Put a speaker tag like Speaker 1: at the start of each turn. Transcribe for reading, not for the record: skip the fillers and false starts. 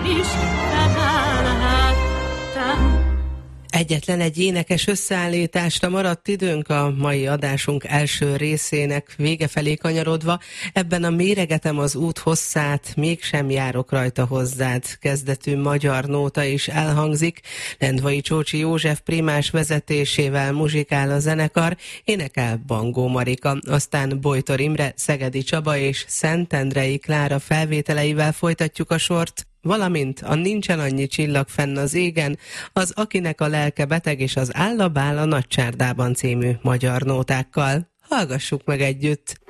Speaker 1: Egyetlen egy énekes összeállításra maradt időnk a mai adásunk első részének vége felé kanyarodva. Ebben a méregetem az út hosszát, mégsem járok rajta hozzád kezdetű magyar nóta is elhangzik. Lendvai Csócsi József primás vezetésével muzsikál a zenekar, énekel Bangó Marika, aztán Bojtor Imre, Szegedi Csaba és Szentendrei Klára felvételeivel folytatjuk a sort, valamint a Nincsen annyi csillag fenn az égen, az Akinek a lelke beteg és az Áll a bál a Nagycsárdában című magyar nótákkal. Hallgassuk meg együtt!